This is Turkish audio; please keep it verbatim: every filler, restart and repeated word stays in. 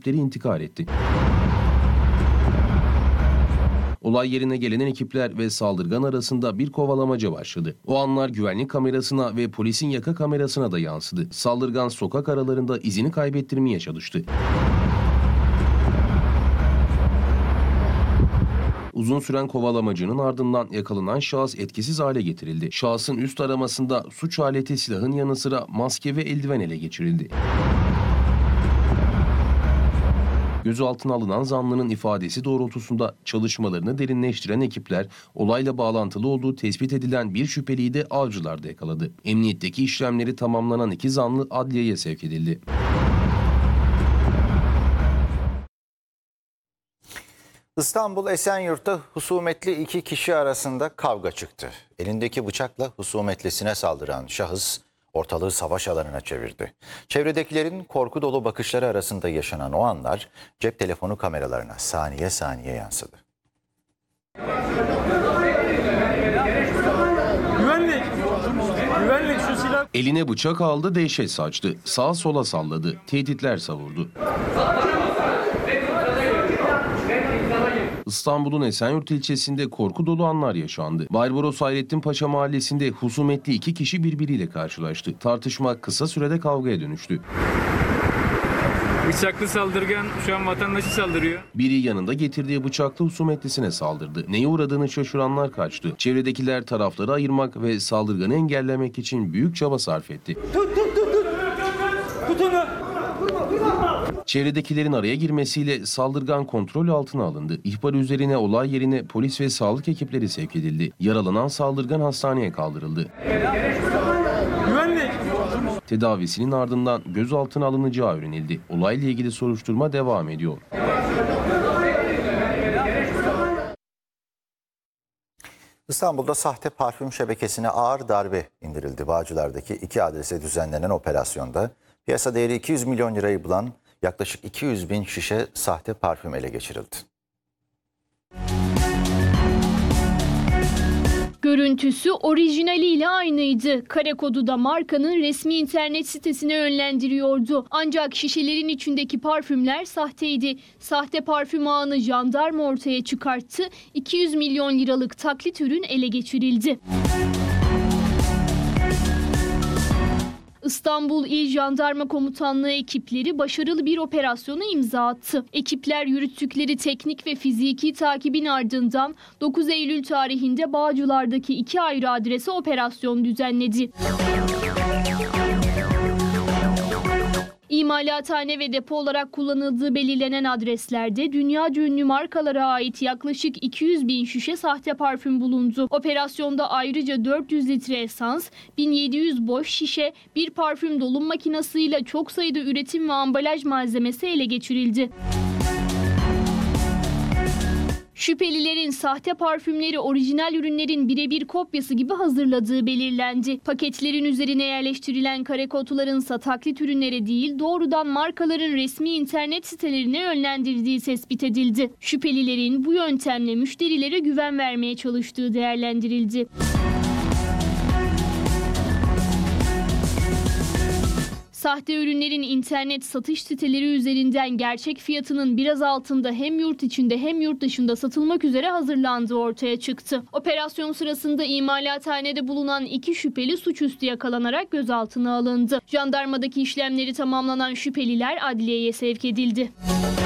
ekipleri intikal etti. Olay yerine gelen ekipler ve saldırgan arasında bir kovalamaca başladı. O anlar güvenlik kamerasına ve polisin yaka kamerasına da yansıdı. Saldırgan sokak aralarında izini kaybettirmeye çalıştı. Uzun süren kovalamacının ardından yakalanan şahıs etkisiz hale getirildi. Şahsın üst aramasında suç aleti, silahın yanı sıra maske ve eldiven ele geçirildi. Gözaltına alınan zanlının ifadesi doğrultusunda çalışmalarını derinleştiren ekipler olayla bağlantılı olduğu tespit edilen bir şüpheliyi de Avcılar'da yakaladı. Emniyetteki işlemleri tamamlanan iki zanlı adliyeye sevk edildi. İstanbul Esenyurt'ta husumetli iki kişi arasında kavga çıktı. Elindeki bıçakla husumetlisine saldıran şahıs ortalığı savaş alanına çevirdi. Çevredekilerin korku dolu bakışları arasında yaşanan o anlar cep telefonu kameralarına saniye saniye yansıdı. Güvenlik! Güvenlik şu silah! Eline bıçak aldı, dehşet saçtı. Sağa sola salladı, tehditler savurdu. İstanbul'un Esenyurt ilçesinde korku dolu anlar yaşandı. Barbaros Hayrettin Paşa mahallesinde husumetli iki kişi birbiriyle karşılaştı. Tartışma kısa sürede kavgaya dönüştü. Bıçaklı saldırgan şu an vatandaşı saldırıyor. Biri yanında getirdiği bıçaklı husumetlisine saldırdı. Neye uğradığını şaşıranlar kaçtı. Çevredekiler tarafları ayırmak ve saldırganı engellemek için büyük çaba sarf etti. Tut tut tut tut! Tut onu! Çevredekilerin araya girmesiyle saldırgan kontrol altına alındı. İhbar üzerine olay yerine polis ve sağlık ekipleri sevk edildi. Yaralanan saldırgan hastaneye kaldırıldı. Güvenlik! Tedavisinin ardından gözaltına alınacağı öğrenildi. Olayla ilgili soruşturma devam ediyor. İstanbul'da sahte parfüm şebekesine ağır darbe indirildi. Bağcılar'daki iki adrese düzenlenen operasyonda piyasa değeri iki yüz milyon lirayı bulan yaklaşık iki yüz bin şişe sahte parfüm ele geçirildi. Görüntüsü orijinaliyle aynıydı. Kare kodu da markanın resmi internet sitesine yönlendiriyordu. Ancak şişelerin içindeki parfümler sahteydi. Sahte parfüm ağını jandarma ortaya çıkarttı. iki yüz milyon liralık taklit ürün ele geçirildi. İstanbul İl Jandarma Komutanlığı ekipleri başarılı bir operasyona imza attı. Ekipler yürüttükleri teknik ve fiziki takibin ardından dokuz Eylül tarihinde Bağcılar'daki iki ayrı adrese operasyon düzenledi. İmalathane ve depo olarak kullanıldığı belirlenen adreslerde dünyaca ünlü markalara ait yaklaşık iki yüz bin şişe sahte parfüm bulundu. Operasyonda ayrıca dört yüz litre esans, bin yedi yüz boş şişe, bir parfüm dolum makinasıyla çok sayıda üretim ve ambalaj malzemesi ele geçirildi. Şüphelilerin sahte parfümleri orijinal ürünlerin birebir kopyası gibi hazırladığı belirlendi. Paketlerin üzerine yerleştirilen kare kodların ise taklit ürünlere değil doğrudan markaların resmi internet sitelerine yönlendirdiği tespit edildi. Şüphelilerin bu yöntemle müşterilere güven vermeye çalıştığı değerlendirildi. Sahte ürünlerin internet satış siteleri üzerinden gerçek fiyatının biraz altında hem yurt içinde hem yurt dışında satılmak üzere hazırlandığı ortaya çıktı. Operasyon sırasında imalathanede bulunan iki şüpheli suçüstü yakalanarak gözaltına alındı. Jandarmadaki işlemleri tamamlanan şüpheliler adliyeye sevk edildi.